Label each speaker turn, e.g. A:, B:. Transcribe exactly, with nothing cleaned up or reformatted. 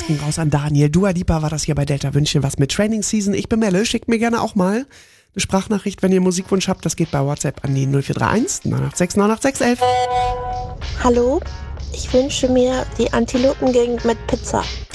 A: das ging raus an Daniel. Dua Lipa war das hier bei Delta Wünsche, was mit Training Season. Ich bin Melle, schickt mir gerne auch mal eine Sprachnachricht, wenn ihr Musikwunsch habt. Das geht bei WhatsApp an die null vier drei eins neun acht sechs neun acht sechs elf.
B: Hallo, ich wünsche mir die Antilopengegend mit Pizza.